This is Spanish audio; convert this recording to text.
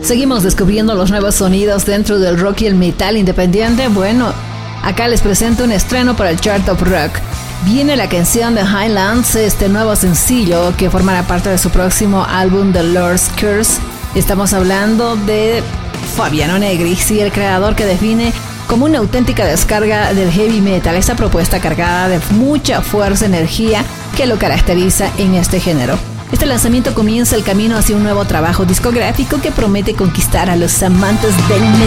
Seguimos descubriendo los nuevos sonidos dentro del rock y el metal independiente. Bueno, acá les presento un estreno para el Chart of Rock. Viene la canción de Highlands, este nuevo sencillo que formará parte de su próximo álbum The Lord's Curse. Estamos hablando de Fabiano Negri, sí, el creador que define como una auténtica descarga del heavy metal, esta propuesta cargada de mucha fuerza y energía que lo caracteriza en este género. Este lanzamiento comienza el camino hacia un nuevo trabajo discográfico que promete conquistar a los amantes del metal.